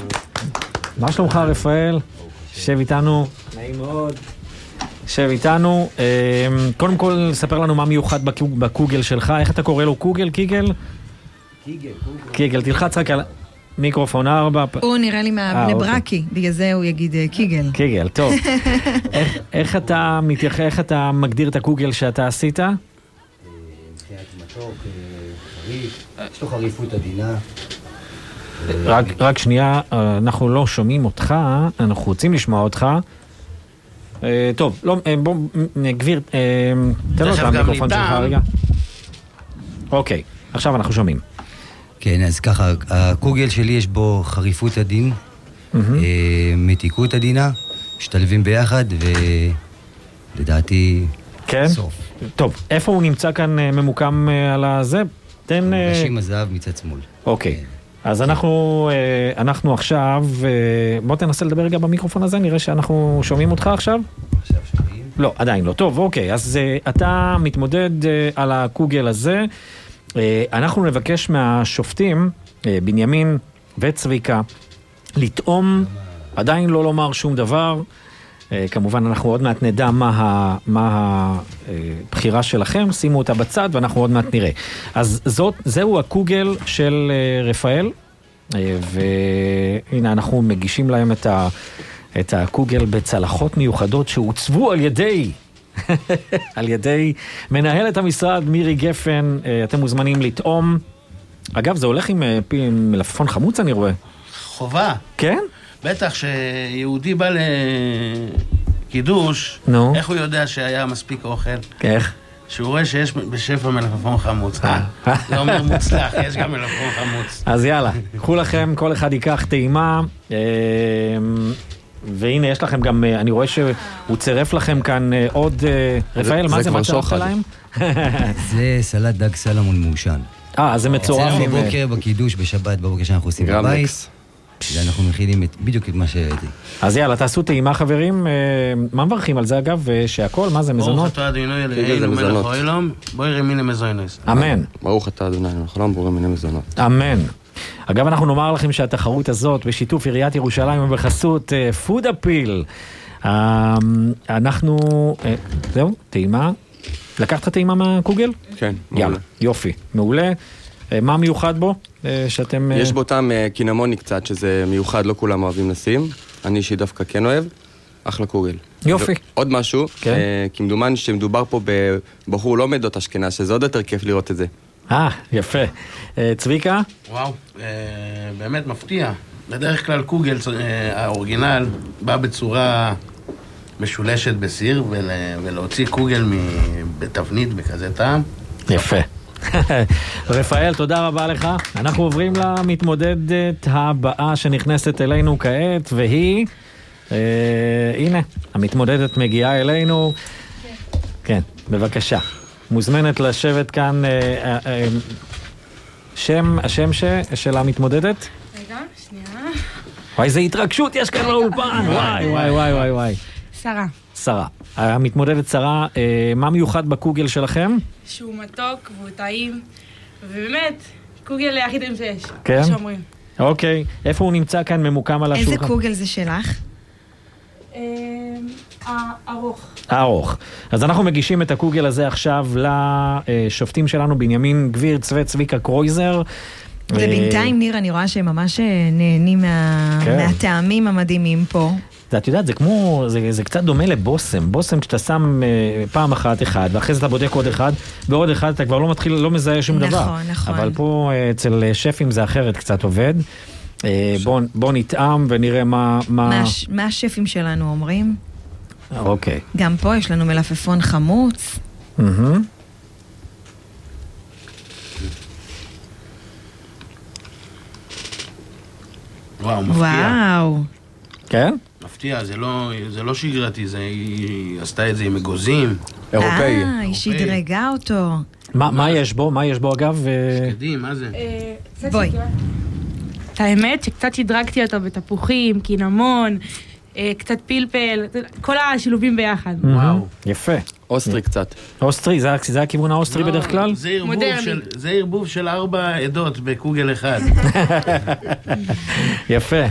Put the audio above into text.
מה שלומך רפאל? שב איתנו. נעים מאוד. שב איתנו. קודם כל, ספר לנו מה מיוחד בקוגל שלך. איך אתה קורא לו? קוגל? קיגל? קיגל. תלחץ רק על מיקרופון 4. הוא נראה לי מהבני ברקי, בגלל זה הוא יגיד קיגל. קיגל, טוב. איך אתה מגדיר את הקוגל שאתה עשית? מבחינת מתוק, חריף, יש לו חריפות עדינה. רק שנייה, אנחנו לא שומעים אותך, אנחנו רוצים לשמוע אותך. טוב, בוא, גביר, תן לו את המיקרופון שלך רגע. אוקיי, עכשיו אנחנו שומעים. כן, אז ככה, הקוגל שלי יש בו חריפות עדין, מתיקות עדינה, משתלבים ביחד, ולדעתי סוף. טוב, איפה הוא נמצא כאן ממוקם על הזה? תן... ראשים הזהב מצד שמאל. אוקיי. אז אנחנו עכשיו, בוא תנסה לדבר רגע במיקרופון הזה, נראה שאנחנו שומעים אותך עכשיו. עכשיו שומעים? לא, עדיין לא. טוב, אוקיי, אז אתה מתמודד על הקוגל הזה. אנחנו נבקש מהשופטים, בנימין וצביקה, לטעום, עדיין לא לומר שום דבר. כמובן אנחנו עוד מעט נדע מה הבחירה שלכם, שימו אותה בצד ואנחנו עוד מעט נראה. אז זהו הקוגל של רפאל, והנה אנחנו מגישים להם את הקוגל בצלחות מיוחדות שהוצבו על ידי מנהלת המשרד מירי גפן. אתם מוזמנים לטעום. אגב, זה הולך עם מלפפון חמוץ אני רואה. חובה. כן? בטח שיהודי בא לקידוש, איך הוא יודע שהיה מספיק אוכל? איך? שהוא רואה שיש בשפע מלפפון חמוץ. זה אומר מוצלח, יש גם מלפפון חמוץ. אז יאללה, קחו לכם, כל אחד ייקח טעימה, והנה יש לכם גם, אני רואה שהוא צירף לכם כאן עוד, רפאל, מה זה, מה צירפת להם? זה סלט דג סלמון מעושן. זה מצורף. זה בבוקר בקידוש בשבת, בבוקר שאנחנו עושים בבית. אנחנו מכינים בדיוק את מה שהייתי. אז יאללה, תעשו טעימה חברים. מה מברכים על זה אגב? שהכל, מה זה, מזונות? ברוך אתה אדוני אלוהינו מלך העולם, בואי רמיני מזונס. אמן. ברוך אתה אדוני מלך העולם, בורא מיני מזונות. אמן. אגב, אנחנו נאמר לכם שהתחרות הזאת בשיתוף עיריית ירושלים ובחסות פוד אפיל. אנחנו, זהו, טעימה. לקחת טעימה מהקוגל? כן, מעולה. יאללה, יופי, מעולה. מה מיוחד בו? שאתם... יש בו טעם קינמוני קצת, שזה מיוחד, לא כולם אוהבים לשים. אני אישי דווקא כן אוהב. אחלה קוגל. יופי. עוד משהו, כן. כמדומן שמדובר פה בבחור לא מעדות אשכנז, שזה עוד יותר כיף לראות את זה. יפה. צביקה? וואו, באמת מפתיע. בדרך כלל קוגל, האורגינל, בא בצורה משולשת בסיר, ולהוציא קוגל בתבנית בכזה טעם. יפה. רפאל, תודה רבה לך. אנחנו עוברים למתמודדת הבאה שנכנסת אלינו כעת, והיא, הנה, המתמודדת מגיעה אלינו. כן, בבקשה. מוזמנת לשבת כאן. השם של המתמודדת? רגע, שנייה. וואי, זה התרגשות, יש כאן לאולפן. וואי. שרה. המתמודדת שרה, מה מיוחד בקוגל שלכם? שהוא מתוק והוא טעים, ובאמת, קוגל הכי טעים שיש. כן? שאומרים. אוקיי, איפה הוא נמצא כאן ממוקם על השולחן? איזה קוגל זה שלך? ארוך. אז אנחנו מגישים את הקוגל הזה עכשיו לשופטים שלנו, בנימין גבירץ וצביקה קרויזר. ובינתיים ניר, אני רואה שהם ממש נהנים מהטעמים המדהימים פה. את יודעת, זה כמו, זה קצת דומה לבוסם. בוסם כשאתה שם פעם אחת אחד, ואחרי זה אתה בודק עוד אחד, ועוד אחד אתה כבר לא מתחיל, לא מזהה שום דבר. נכון. אבל פה אצל שפים זה אחרת קצת עובד. בוא נטעם ונראה מה השפים שלנו אומרים. אוקיי. גם פה יש לנו מלפפון חמוץ. וואו, מפתיע. כן? מפתיע, זה לא שגרתי, היא עשתה את זה עם אגוזים. אירופאי. היא שדרגה אותו. מה יש בו? מה יש בו אגב? שקדים, מה זה? בואי. האמת שקצת שדרגתי אותו בתפוחים, קינמון, קצת פלפל, כל השילובים ביחד. וואו. יפה. אוסטרי קצת. אוסטרי, זה הכיוון האוסטרי בדרך כלל? זה ערבוב של 4 עדות בקוגל אחד. יפה.